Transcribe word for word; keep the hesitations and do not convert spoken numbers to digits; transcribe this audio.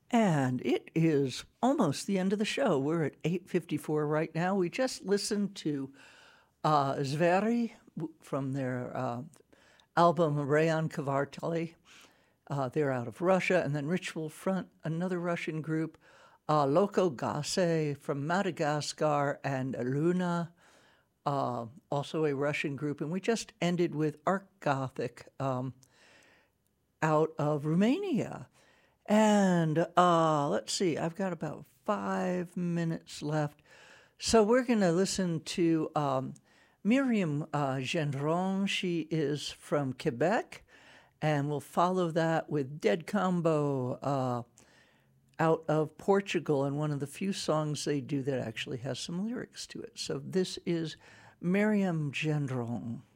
And it is almost the end of the show. We're at eight fifty-four right now. We just listened to uh, Zveri from their uh, album Rayon Kvartali. Uh, they're out of Russia. And then Ritual Front, another Russian group. Uh, Loco Gasse from Madagascar, and Luna, uh, also a Russian group. And we just ended with Arc Gothic um, out of Romania. And uh, let's see, I've got about five minutes left. So we're going to listen to um, Miriam uh, Gendron. She is from Quebec. And we'll follow that with Dead Combo uh, out of Portugal, and one of the few songs they do that actually has some lyrics to it. So this is Miriam Gendron.